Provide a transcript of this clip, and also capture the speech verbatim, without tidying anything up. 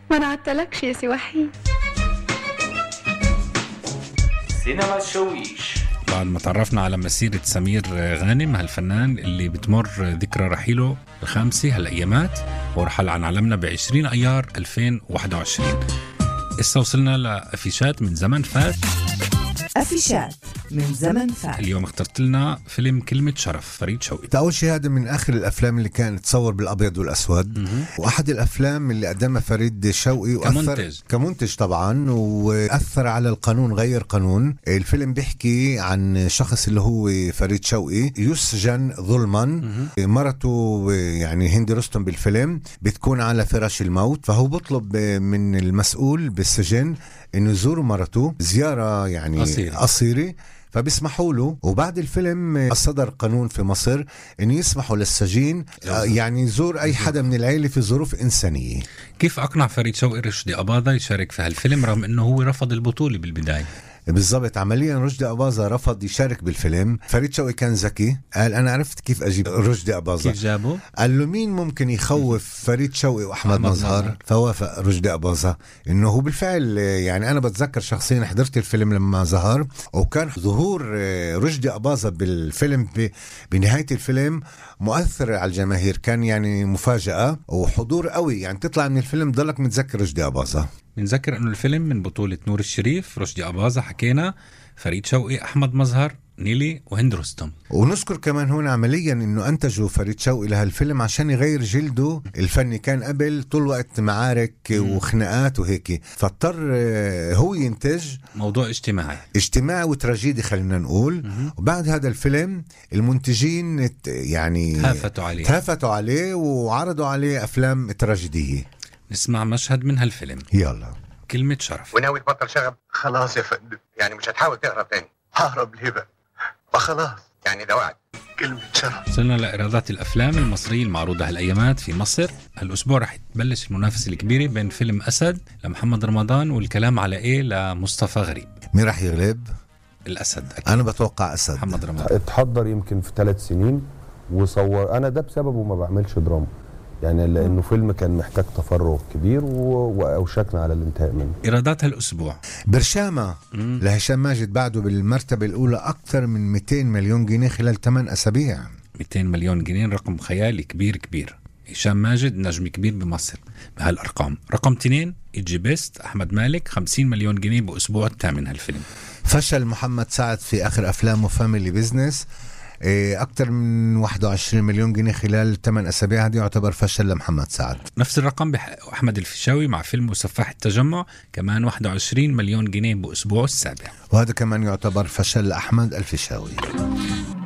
ما نعتلكش يا سي وحيد. سينما الشويش. بعد ما تعرفنا على مسيرة سمير غانم هالفنان اللي بتمر ذكرى رحيله الخامسة هالأيامات، ورحل عن عالمنا بعشرين أيار ألفين وواحد وعشرين. إسا وصلنا لأفيشات من زمن فات. أفيشات من زمن فات. اليوم اخترت لنا فيلم كلمة شرف فريد شوقي. أول شيء هذا من آخر الأفلام اللي كانت تصور بالأبيض والأسود، م- وأحد الأفلام اللي قدمها فريد شوقي كمنتج كمنتج طبعا، وأثر على القانون، غير قانون. الفيلم بيحكي عن شخص اللي هو فريد شوقي يسجن ظلما. م- مرته يعني هندي رستم بالفيلم بتكون على فراش الموت، فهو بطلب من المسؤول بالسجن إنه يزور مرته زيارة يعني قصيرة, قصيرة. فبيسمحوا له، وبعد الفيلم صدر قانون في مصر إنه يسمحوا للسجين يعني يزور أي حدا من العائلة في ظروف إنسانية. كيف أقنع فريد شوقي رشدي أباظة يشارك في هالفيلم رغم إنه هو رفض البطولة بالبداية؟ بالضبط، عمليا رشدي أباظة رفض يشارك بالفيلم. فريد شوقي كان ذكي، قال أنا عرفت كيف أجيب رشدي أباظة. كيف جابه؟ قال له مين ممكن يخوف فريد شوقي وأحمد مظهر؟ فوافق رشدي أباظة إنه هو بالفعل. يعني أنا بتذكر شخصيا حضرت الفيلم لما ظهر، وكان ظهور رشدي أباظة بالفيلم بنهاية الفيلم مؤثر على الجماهير، كان يعني مفاجأة وحضور قوي، يعني تطلع من الفيلم ضلك متذكر رشدي أباظة. بنذكر أنه الفيلم من بطولة نور الشريف، رشدي أباظة، حكينا فريد شوقي، أحمد مظهر، نيلي وهند رستم. ونذكر كمان هنا عمليا انه انتجوا فريد شوقي لهالفيلم عشان يغير جلده الفني. كان قبل طول وقت معارك وخناقات وهيك، فاضطر هو ينتج موضوع اجتماعي اجتماعي وتراجيدي خلينا نقول. م- وبعد هذا الفيلم المنتجين يعني تهافتوا عليه تهافتوا عليه وعرضوا عليه افلام تراجيدية. نسمع مشهد من هالفيلم. يلا. كلمة شرف. وناوي تبطل شغب؟ خلاص يا فندم، يعني مش هتحاول تهرب تاني؟ ههرب ليه بقى؟ فخلاص يعني ده وعد. كلمة شرف. وصلنا لإيرادات الأفلام المصرية المعروضة هالأيامات في مصر. هالأسبوع رح تبلش المنافسة الكبيرة بين فيلم أسد لمحمد رمضان والكلام على إيه لمصطفى غريب. مين رح يغلب؟ الأسد أكيد. أنا بتوقع أسد. محمد رمضان اتحضر يمكن في ثلاث سنين وصور. أنا ده بسببه ما بعملش دراما، يعني لأنه فيلم كان محتاج تفرغ كبير وأوشكنا على الانتهاء منه. إيرادات هالأسبوع برشامة مم. لهشام ماجد بعده بالمرتبة الأولى أكثر من مئتين مليون جنيه خلال ثمان أسابيع. مئتين مليون جنيه رقم خيالي كبير كبير. هشام ماجد نجم كبير بمصر بهالأرقام. رقم اثنين إيجي بيست أحمد مالك خمسين مليون جنيه بأسبوع الثامن هالفيلم. فشل محمد سعد في آخر أفلامه فاميلي بيزنس أكثر من واحد وعشرين مليون جنيه خلال ثمان أسابيع، هذا يعتبر فشل لمحمد سعد. نفس الرقم بحق أحمد الفيشاوي مع فيلم سفاح التجمع، كمان واحد وعشرين مليون جنيه بأسبوع السابع، وهذا كمان يعتبر فشل لأحمد الفيشاوي.